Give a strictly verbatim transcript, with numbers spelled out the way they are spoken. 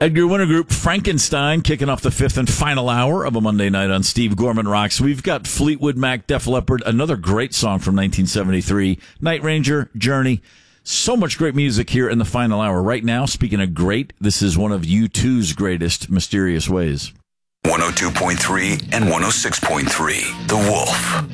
Edgar Winter Group, Frankenstein, kicking off the fifth and final hour of a Monday night on Steve Gorman Rocks. We've got Fleetwood Mac, Def Leppard, another great song from nineteen seventy-three, Night Ranger, Journey. So much great music here in the final hour. Right now, speaking of great, this is one of U two's greatest, Mysterious Ways. one oh two point three and one oh six point three, The Wolf.